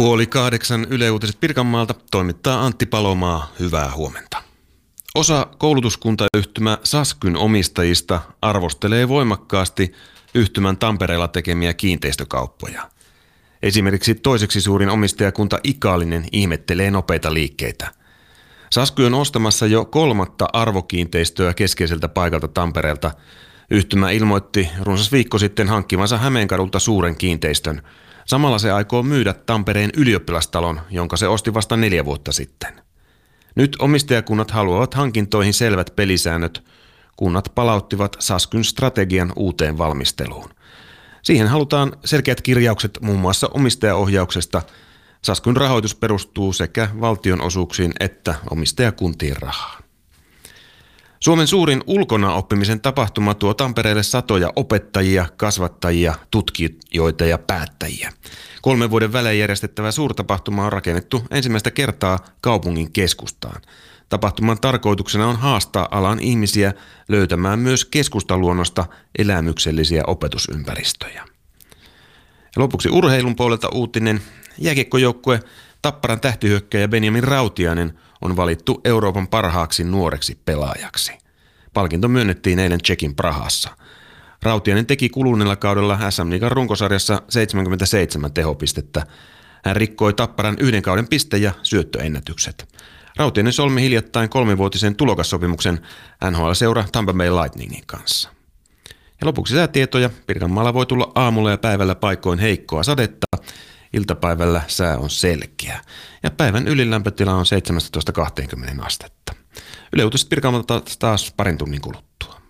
7:30 Yle Uutiset Pirkanmaalta toimittaa Antti Palomaa. Hyvää huomenta. Osa koulutuskuntayhtymä Saskyn omistajista arvostelee voimakkaasti yhtymän Tampereella tekemiä kiinteistökauppoja. Esimerkiksi toiseksi suurin omistajakunta Ikaalinen ihmettelee nopeita liikkeitä. Sasky on ostamassa jo 3. arvokiinteistöä keskeiseltä paikalta Tampereelta. Yhtymä ilmoitti runsas viikko sitten hankkivansa Hämeenkadulta suuren kiinteistön. Samalla se aikoo myydä Tampereen ylioppilastalon, jonka se osti vasta 4 vuotta sitten. Nyt omistajakunnat haluavat hankintoihin selvät pelisäännöt. Kunnat palauttivat Saskyn strategian uuteen valmisteluun. Siihen halutaan selkeät kirjaukset muun muassa omistajaohjauksesta. Saskyn rahoitus perustuu sekä valtionosuuksiin että omistajakuntien rahaan. Suomen suurin ulkona oppimisen tapahtuma tuo Tampereelle satoja opettajia, kasvattajia, tutkijoita ja päättäjiä. 3 vuoden välein järjestettävä suurtapahtuma on rakennettu ensimmäistä kertaa kaupungin keskustaan. Tapahtuman tarkoituksena on haastaa alan ihmisiä löytämään myös keskustaluonnosta elämyksellisiä opetusympäristöjä. Ja lopuksi urheilun puolelta uutinen. Jääkiekkojoukkue Tapparan tähtihyökkääjä Benjamin Rautiainen on valittu Euroopan parhaaksi nuoreksi pelaajaksi. Palkinto myönnettiin eilen Tšekin Prahassa. Rautiainen teki kuluneella kaudella SM-liigan runkosarjassa 77 tehopistettä. Hän rikkoi Tapparan 1 kauden piste- ja syöttöennätykset. Rautiainen solmi hiljattain 3-vuotisen tulokassopimuksen NHL-seura Tampa Bay Lightningin kanssa. Ja lopuksi säätietoja. Pirkanmaalla voi tulla aamulla ja päivällä paikoin heikkoa sadetta. Iltapäivällä sää on selkeä ja päivän ylilämpötila on 17-20 astetta. Yle Uutiset Pirkanmaalta taas parin tunnin kuluttua.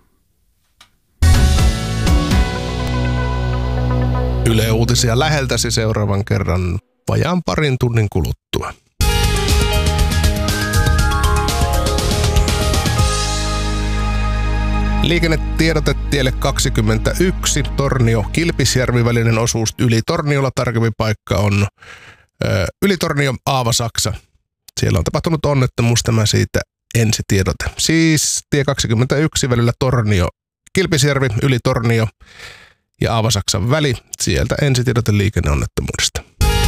Yle Uutisia läheltäsi seuraavan kerran vajaan parin tunnin kuluttua. Liikennetiedote tielle 21, Tornio-Kilpisjärvi välinen osuus yli Torniolla. Tarkempi paikka on yli Tornio, Aava-Saksa. Siellä on tapahtunut onnettomuus, tämä siitä ensitiedote. Siis tie 21 välillä Tornio-Kilpisjärvi, yli Tornio ja Aava-Saksan väli. Sieltä ensitiedote liikenneonnettomuudesta.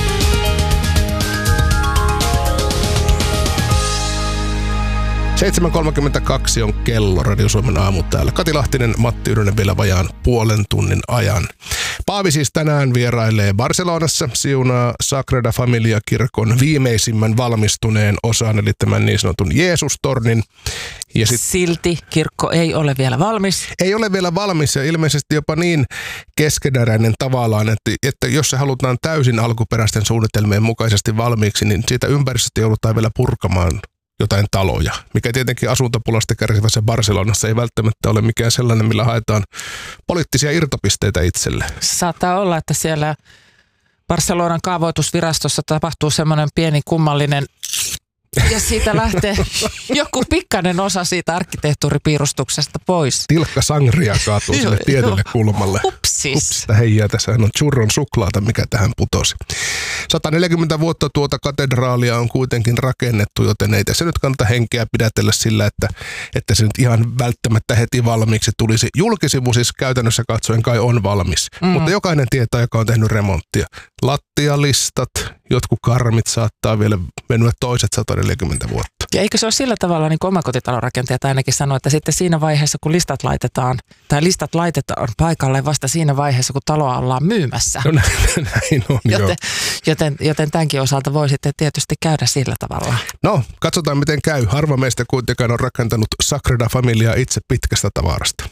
7:32 on kello. Radio Suomen aamu täällä. Kati Lahtinen, Matti Yrjönen vielä vajaan puolen tunnin ajan. Paavi siis tänään vierailee Barcelonassa, siunaa Sagrada Familia-kirkon viimeisimmän valmistuneen osan, eli tämän niin sanotun Jeesus-tornin. Ja silti kirkko ei ole vielä valmis. Ei ole vielä valmis ja ilmeisesti jopa niin keskeneräinen tavallaan, että jos se halutaan täysin alkuperäisten suunnitelmien mukaisesti valmiiksi, niin siitä ympäristöstä joudutaan vielä purkamaan jotain taloja, mikä tietenkin asuntopulasta kärsivässä Barcelonassa ei välttämättä ole mikään sellainen, millä haetaan poliittisia irtopisteitä itselle. Saattaa olla, että siellä Barcelonan kaavoitusvirastossa tapahtuu semmoinen pieni kummallinen, ja siitä lähtee joku pikkainen osa siitä arkkitehtuuripiirustuksesta pois. Tilkka sangria kaatuu sille tietylle kulmalle. Hupsista heijää, tässä on churron suklaata, mikä tähän putosi. 140 vuotta tuota katedraalia on kuitenkin rakennettu, joten ei tässä nyt kannata henkeä pidätellä sillä, että se nyt ihan välttämättä heti valmiiksi tulisi. Julkisivu siis käytännössä katsoen kai on valmis, mutta jokainen tietää, joka on tehnyt remonttia. Lattialistat, jotkut karmit saattaa vielä venyä toiset 140 vuotta. Ja eikö se ole sillä tavalla, niin kuin omakotitalorakentajat ainakin sanoo, että sitten siinä vaiheessa, kun listat laitetaan paikalle vasta siinä vaiheessa, kun taloa ollaan myymässä. No näin on, joten tämänkin osalta voi sitten tietysti käydä sillä tavalla. No, katsotaan miten käy. Harva meistä kuitenkaan on rakentanut Sagrada Familiaa itse pitkästä tavarasta.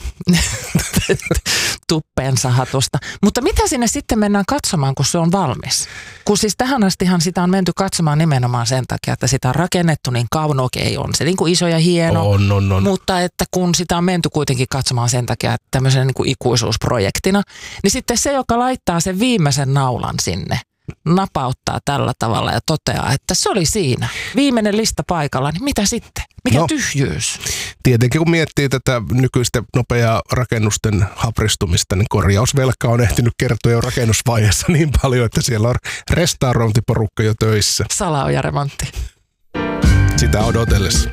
Tuppeensa hatusta. Mutta mitä sinne sitten mennään katsomaan, kun se on valmis? Kun siis tähän astihan sitä on menty katsomaan nimenomaan sen takia, että sitä on rakennettu niin kauan, okei, on se niin kuin iso ja hieno. On. Mutta että kun sitä on menty kuitenkin katsomaan sen takia, että tämmöisenä niin kuin ikuisuusprojektina, niin sitten se, joka laittaa sen viimeisen naulan sinne, napauttaa tällä tavalla ja toteaa, että se oli siinä. Viimeinen lista paikalla, niin mitä sitten? Mikä tyhjyys? Tietenkin kun miettii tätä nykyistä nopeaa rakennusten hapristumista, niin korjausvelka on ehtinyt kertoa jo rakennusvaiheessa niin paljon, että siellä on restaurointiporukka jo töissä. Salaoja-remontti. Sitä odotellessa.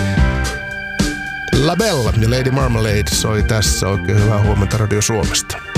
La Bella ja Lady Marmalade soi tässä. Oikein hyvää huomenta Radio Suomesta.